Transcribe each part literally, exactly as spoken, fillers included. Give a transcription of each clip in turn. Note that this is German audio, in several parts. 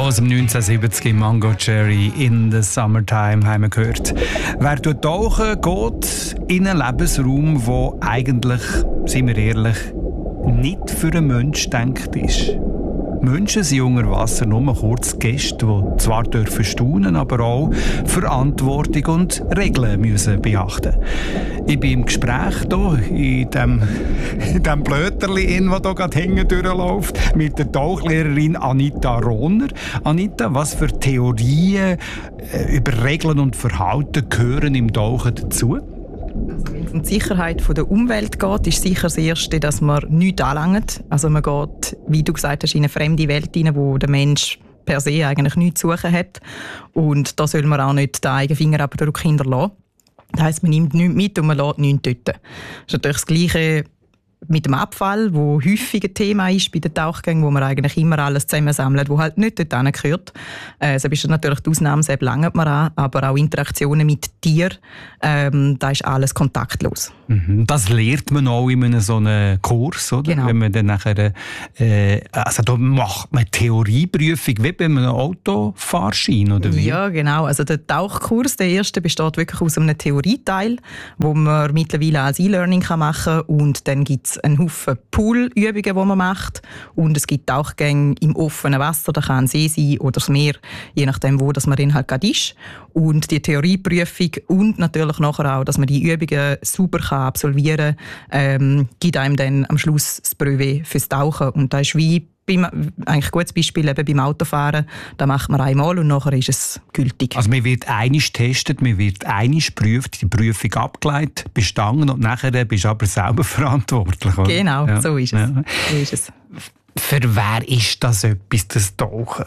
Aus dem neunzehnhundertsiebzig Mango Cherry in the Summertime haben wir gehört. Wer tauchen geht in einen Lebensraum, der eigentlich, seien wir ehrlich, nicht für einen Menschen gedacht ist. Menschen sind unter Wasser nur kurz Gäste, die zwar dürfen staunen, aber auch Verantwortung und Regeln müssen beachten. Ich bin im Gespräch hier, in dem, in dem Blöterli, das hier gerade hinten durchläuft, mit der Tauchlehrerin Anita Rohner. Anita, was für Theorien äh, über Regeln und Verhalten gehören im Tauchen dazu? Also wenn es um die Sicherheit der Umwelt geht, ist sicher das Erste, dass man nichts anlangt. Also man geht, wie du gesagt hast, in eine fremde Welt hinein, wo der Mensch per se eigentlich nichts zu suchen hat. Und da soll man auch nicht den eigenen Fingerabdruck hinterlassen. Das heisst, man nimmt nichts mit und man lässt nichts dort. Das ist natürlich das Gleiche mit dem Abfall, das häufig ein Thema ist bei den Tauchgängen, wo man eigentlich immer alles zusammensammelt, das halt nicht dort hingehört. Äh, das ist natürlich die Ausnahme, das langt man an, aber auch Interaktionen mit Tieren, ähm, da ist alles kontaktlos. Mhm. Das lernt man auch in einem so einem Kurs, oder? Genau. Wenn man dann nachher, äh, also da macht man Theorieprüfung wie bei einem Autofahrschein, oder wie? Ja, genau. Also der Tauchkurs, der erste, besteht wirklich aus einem Theorieteil, wo man mittlerweile als E-Learning machen kann, und dann gibt es einen Haufen Poolübungen, die man macht, und es gibt Tauchgänge im offenen Wasser, da kann ein See sein oder das Meer, je nachdem, wo das man dann halt gerade ist. Und die Theorieprüfung und natürlich nachher auch, dass man die Übungen super kann absolvieren kann, ähm, gibt einem dann am Schluss das Brevet fürs Tauchen. Und das ist wie beim, eigentlich ein gutes Beispiel eben beim Autofahren. Da macht man einmal und nachher ist es gültig. Also man wird einmal getestet, man wird einmal geprüft, die Prüfung abgeleitet, bestanden, und nachher bist du aber selber verantwortlich. Oder? Genau, ja. so ist es. Ja. So ist es. Für wer ist das etwas, das Tauchen?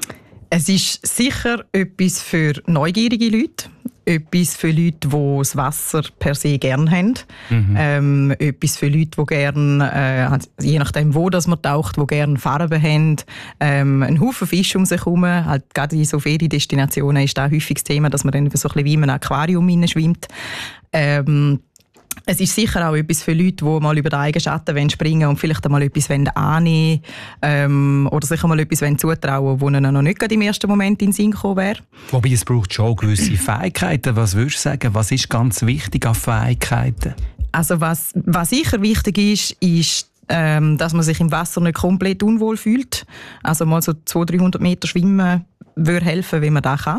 Es ist sicher etwas für neugierige Leute, etwas für Leute, die das Wasser per se gerne haben, mhm. ähm, etwas für Leute, die gerne, äh, je nachdem wo das man taucht, die gerne Farben haben, ähm, einen Haufen Fisch um sich herum. Halt, gerade in so Feriendestinationen ist das ein häufiges Thema, dass man dann so ein bisschen wie in einem Aquarium hineinschwimmt. Ähm, Es ist sicher auch etwas für Leute, die mal über den eigenen Schatten springen wollen und vielleicht einmal etwas annehmen ähm, oder sich einmal etwas zutrauen wollen, wo ihnen noch nicht im ersten Moment in den Sinn gekommen wäre. Wobei es braucht schon gewisse Fähigkeiten. Was würdest du sagen, was ist ganz wichtig an Fähigkeiten? Also was, was sicher wichtig ist, ist, ähm, dass man sich im Wasser nicht komplett unwohl fühlt. Also mal so zweihundert, dreihundert Meter schwimmen würde helfen, wenn man das kann.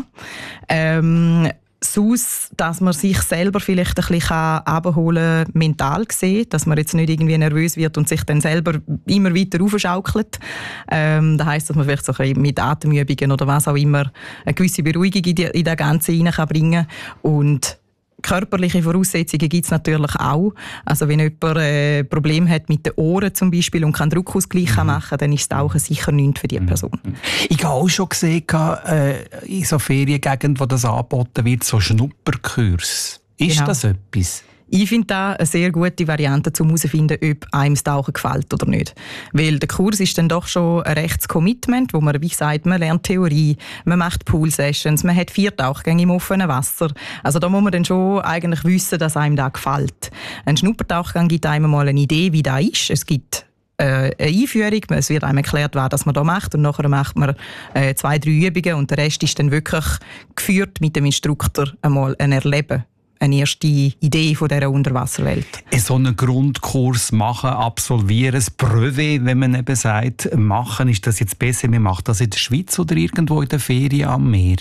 Ähm, Sonst, dass man sich selber vielleicht ein bisschen abholen kann, mental gesehen, dass man jetzt nicht irgendwie nervös wird und sich dann selber immer weiter aufschaukelt. Ähm, das heisst, dass man vielleicht so ein bisschen mit Atemübungen oder was auch immer eine gewisse Beruhigung in, die, in das Ganze hineinbringen kann. Und körperliche Voraussetzungen gibt es natürlich auch. Also wenn jemand ein Problem hat mit den Ohren zum Beispiel und keinen Druckausgleich mhm. machen kann, dann ist das Tauchen sicher nichts für diese Person. Ich habe auch schon gesehen, äh, in so Feriengegenden, wo das angeboten wird, so Schnupperkurs. Ist genau. das etwas? Ich finde das eine sehr gute Variante, um herauszufinden, ob einem das Tauchen gefällt oder nicht. Weil der Kurs ist dann doch schon ein rechtes Commitment, wo man, wie gesagt, man lernt Theorie, man macht Pool-Sessions, man hat vier Tauchgänge im offenen Wasser. Also da muss man dann schon eigentlich wissen, dass einem das gefällt. Ein Schnuppertauchgang gibt einem mal eine Idee, wie das ist. Es gibt äh, eine Einführung, es wird einem erklärt, was man da macht, und nachher macht man äh, zwei, drei Übungen und der Rest ist dann wirklich geführt mit dem Instruktor einmal ein Erleben. Eine erste Idee von dieser Unterwasserwelt. So einen Grundkurs machen, absolvieren, das Brevet, wenn man eben sagt, machen, ist das jetzt besser, man macht das in der Schweiz oder irgendwo in der Ferien am Meer?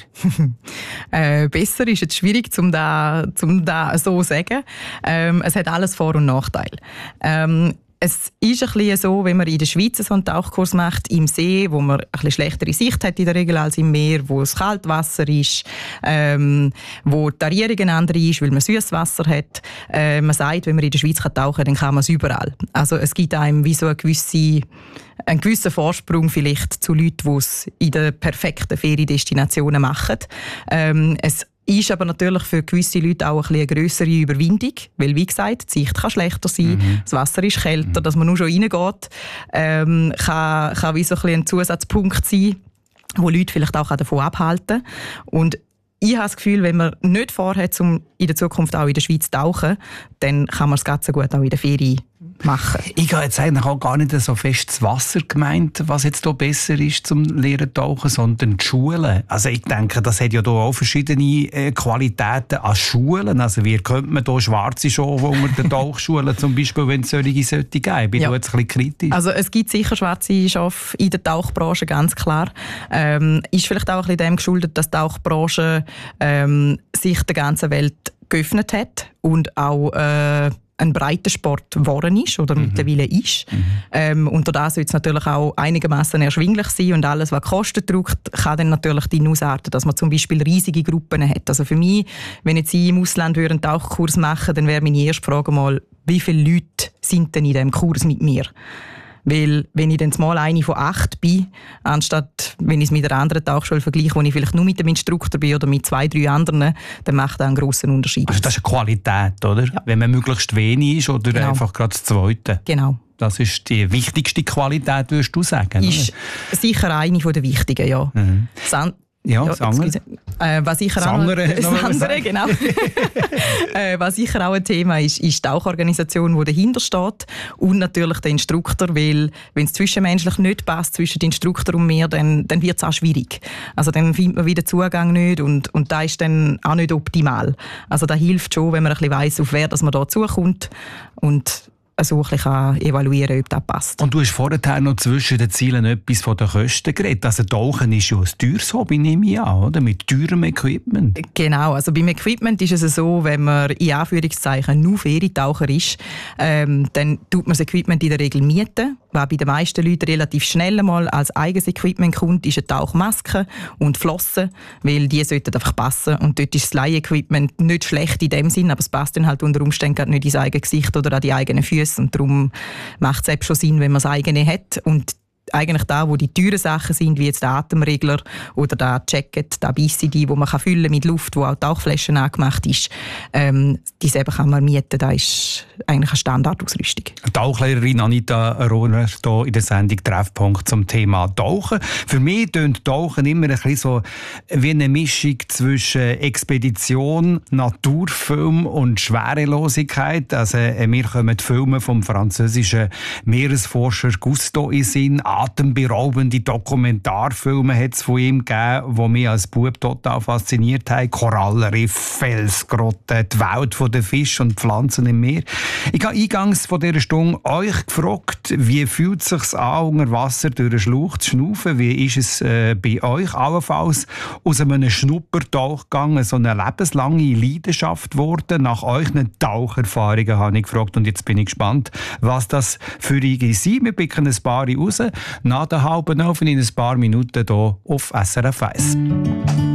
äh, besser ist jetzt schwierig, um das um da so zu sagen. Ähm, es hat alles Vor- und Nachteile. Ähm, Es ist ein bisschen so, wenn man in der Schweiz so einen Tauchkurs macht, im See, wo man ein bisschen schlechtere Sicht hat in der Regel als im Meer, wo es Kaltwasser ist, ähm, wo die Tarierung eine andere ist, weil man Süßwasser hat. Äh, man sagt, wenn man in der Schweiz tauchen kann, dann kann man es überall. Also es gibt einem wie so eine gewisse, einen gewissen Vorsprung vielleicht zu Leuten, die es in den perfekten Feriendestinationen machen. Ähm, es ist aber natürlich für gewisse Leute auch ein eine grössere Überwindung, weil, wie gesagt, die Sicht kann schlechter sein, mhm. das Wasser ist kälter, mhm. dass man nur schon reingeht, ähm, kann, kann wie so ein, ein Zusatzpunkt sein, wo Leute vielleicht auch davon abhalten kann. Und ich habe das Gefühl, wenn man nicht vorhat, um in der Zukunft auch in der Schweiz zu tauchen, dann kann man es ganz so gut auch in der Ferien machen. Ich habe jetzt eigentlich auch gar nicht so fest das Wasser gemeint, was jetzt hier besser ist zum Lehren tauchen, sondern die Schulen. Also ich denke, das hat ja hier auch verschiedene äh, Qualitäten an Schulen. Also wie könnte man hier schwarze Schafe unter den Tauchschulen zum Beispiel, wenn es solche solche gäbe? Bin ja. du jetzt ein bisschen kritisch? Also es gibt sicher schwarze Schafe in der Tauchbranche, ganz klar. Ähm, ist vielleicht auch ein bisschen dem geschuldet, dass die Tauchbranche ähm, sich der ganzen Welt geöffnet hat und auch äh, ein breiter Sport geworden ist oder mhm. mittlerweile ist. Mhm. Ähm, und dadurch soll es natürlich auch einigermaßen erschwinglich sein und alles, was Kosten drückt, kann dann natürlich die ausarten, dass man zum Beispiel riesige Gruppen hat. Also für mich, wenn jetzt ich im Ausland einen Tauchkurs machen würde, dann wäre meine erste Frage mal, wie viele Leute sind denn in diesem Kurs mit mir? Weil, wenn ich dann mal eine von acht bin, anstatt wenn ich es mit einer anderen Tauchschule vergleiche, wo ich vielleicht nur mit dem Instruktor bin oder mit zwei, drei anderen, dann macht das einen grossen Unterschied. Also das ist eine Qualität, oder? Ja. Wenn man möglichst wenig ist oder genau. einfach gerade das Zweite. Genau. Das ist die wichtigste Qualität, würdest du sagen? Ist oder? Sicher eine der wichtigen, ja. Mhm. San- Ja, ja Sanger. Äh, was sicher Sangere, auch, Sangere, genau. äh, was sicher auch ein Thema ist, ist die Tauchorganisation, die dahinter steht und natürlich der Instruktor, weil wenn es zwischenmenschlich nicht passt zwischen dem Instruktor und mir, dann, dann wird es auch schwierig. Also dann findet man wieder Zugang nicht und, und das ist dann auch nicht optimal. Also da hilft schon, wenn man ein bisschen weiss, auf wer dass man da zukommt und so ein bisschen evaluieren, ob das passt. Und du hast vorher noch zwischen den Zielen etwas von den Kosten geredet. Also Tauchen ist ja ein teures Hobby, nehme ich an, oder? Mit teurem Equipment. Genau, also beim Equipment ist es so, wenn man in Anführungszeichen nur Ferientaucher ist, ähm, dann tut man das Equipment in der Regel mieten. Was bei den meisten Leuten relativ schnell mal als eigenes Equipment kommt, ist eine Tauchmaske und Flossen, weil die sollten einfach passen. Und dort ist das Leih-Equipment nicht schlecht in dem Sinn, aber es passt dann halt unter Umständen nicht ins eigene Gesicht oder an die eigenen Füße. Und darum macht es eben schon Sinn, wenn man das eigene hat. Und eigentlich da, wo die teuren Sachen sind, wie jetzt der Atemregler oder der Jacket, der B C D, wo man kann füllen mit Luft, wo auch Tauchflaschen angemacht ist, ähm, die selber kann man mieten. Das ist eigentlich eine Standardausrüstung. Tauchlehrerin Anita Rohner hier in der Sendung Treffpunkt zum Thema Tauchen. Für mich tönt Tauchen immer ein bisschen so wie eine Mischung zwischen Expedition, Naturfilm und Schwerelosigkeit. Also mir kommen die Filme vom französischen Meeresforscher Gusteau in Sinn. Atemberaubende Dokumentarfilme hat es von ihm gegeben, die mich als Bub total fasziniert haben. Korallenriff, Felsgrotten, die Welt der Fische und Pflanzen im Meer. Ich habe eingangs von dieser Stunde euch gefragt, wie fühlt es sich an, unter Wasser durch einen Schlauch zu schnaufen? Wie ist es äh, bei euch allenfalls aus einem Schnuppertauchgang so eine lebenslange Leidenschaft geworden? Nach euren Taucherfahrungen habe ich gefragt und jetzt bin ich gespannt, was das für euch sind. Wir picken ein paar raus. Nach der halben Elf in ein paar Minuten hier auf S R F eins.